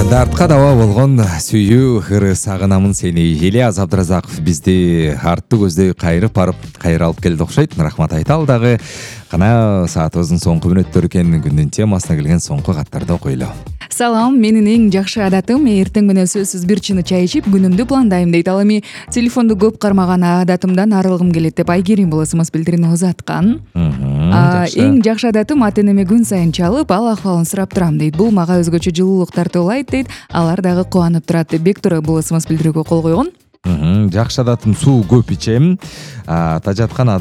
Дартка даба болгон сүйүү хыры сагынамын сени. Ильяс Абдразаков бизди артты көздөй кайрып барып кайра алып келди окшойт. Рахмат айталы дагы. Кана саатыбыздын соңку мүнөттөрү экен, күндүн темасына келген соңку каттарды окуйлу. Салам, менин эң жакшы адатым эртең менен сөзсүз бир чыны чай ичип күнүмдү пландайм дейт. Ал эми телефонду көп кармаган адатымдан арылгым келет деп Айгерим болосумуз билдирүүнү узаткан. Эң жакшы адатым ата-энеме күн сайын чалып, ал акыбалын сурап турам дейт. Бул мага өзгөчө жылуулук тартуулайт дейт. Алар дагы кубанып турат деп Бектура болосумуз билдирүүгө кол койгон. Жакшы адатым суу көп ичем. Тажаткан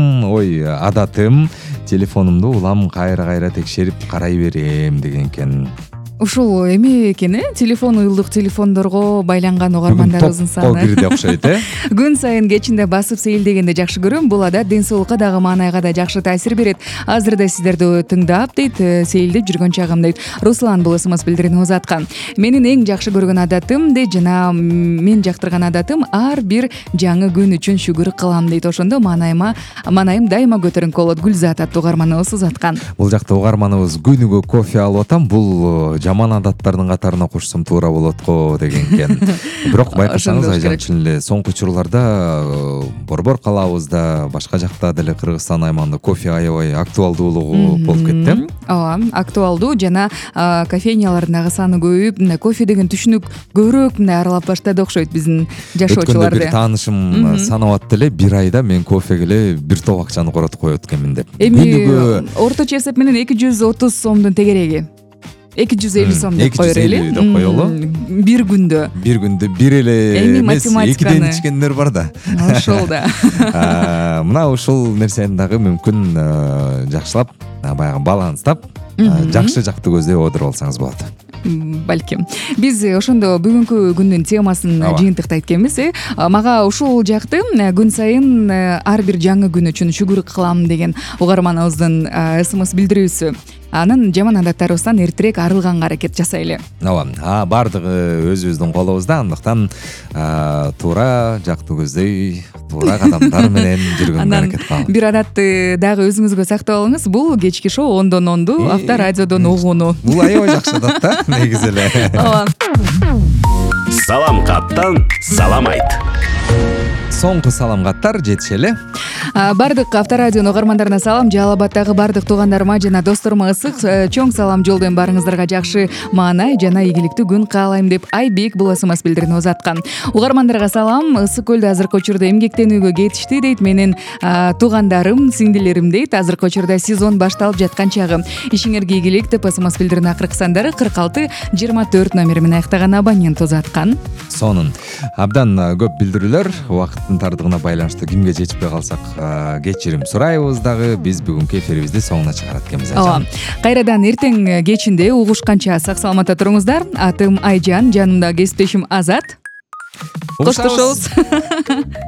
адатым телефонумду улам кайра текшерип карай берем деген экен. Ушул эме экен, телефон уюлдук телефондорго байланган угармандарыбыздын саны кирди окшойт, Күн сайын кечинде басып сейилдегенди жакшы көрөм. Бул адат ден соолукка дагы маанайга да жакшы таасир берет. Азыр да сиздерди тыңдап дейт, сейилдеп жүргөн чагым дейт. Руслан болосумуз билдирүүнү узаткан. Менин эң жакшы көргөн адатым дейт, жана мен жактырган адатым ар бир жаңы күн үчүн шүгүр кылам дейт. Ошондо маанайым дайыма көтөрүнкү болот. Гүлзат аттуу угарманыбыз узаткан. Бул жакта угарманыбыз күнүгө кофе алып атам. Бул жаман адаттардын катарына кошсом туура болот го деген экен. Бирок байкасаңыз айжан чын эле соңку учурларда Борбор калаабызда, башка жакта деле Кыргызстан аймагында кофе аябай актуалдуулугу болуп кетти. Ооба, актуалдуу жана кофейнялардагы саны көбөйүп, кофе деген түшүнүк көбүрөөк аралап баштады окшойт биздин жашоочуларды. Бир таанышым санап атты эле, бир айда мен кофеге эле бир топ акчаны коротуп коет экенмин деп. Эми орточо эсеп менен 230 сомдун тегереги. 250 сом деп коелу. Деп коелу. Бир күндө бир эле эмес, математиканы экиден ичкендер бар да. Ошол да. Мына ушул нерсени дагы мүмкүн жакшылап, баягы баланстап, жакшы жакты көздөй отуруп алсаңыз болот. Балким. Биз ошондо бүгүнкү күндүн темасын жыйынтыктайт экенбиз. Мага ушул жакты күн сайын ар бир жаңы күн үчүн шүгүр кылам деген угарманыбыздын СМС билдирүүсү. Анын жаман адаттарыбыздан эртерээк арылганга аракет жасайлы. Ооба, бардыгы өзүбүздүн колубузда, андыктан туура жакты көздөй, туура кадамдар менен жүргөнгө аракет кылалы. Бир адатты дагы өзүңүзгө сактап алыңыз. Бул кечки шоу 10-10, авторадиодон угууну. Бул аябай жакшы адат да, негизи эле. Ооба. Салам каттан салам айт. Соңку салам каттар жетишели. Бардык авторадионун угармандарына салам. Жалал Абаддагы бардык туугандарыма жана досторума ысык чоң салам жолдойм. Барыңыздарга жакшы маанай жана ийгиликтүү күн каалайм деп Айбек болосумуз билдирүүнү узаткан. Угармандарга салам. Ысык көлдө азыркы учурда эмгектенүүгө кетишти дейт. Менин туугандарым, сиңдилерим дейт. Азыркы учурда сезон башталып жаткан чагы. Ишиңерге ийгилик деп СМС билдирүүнүн акыркы сандары 46-24 номери менен аяктаган абонент узаткан. Сонун. Абдан көп билдирүүлөр, убакыттын тардыгына байланыштуу кимге жетишпей калсак кечирим сурайбыз дагы. Биз бүгүнкү эфирибизди соңуна чыгарат экенбиз. Кайрадан эртең кечинде угушканча сак саламатта туруңуздар. Атым Айжан, жанымда кесиптешим Азат. Коштошобуз.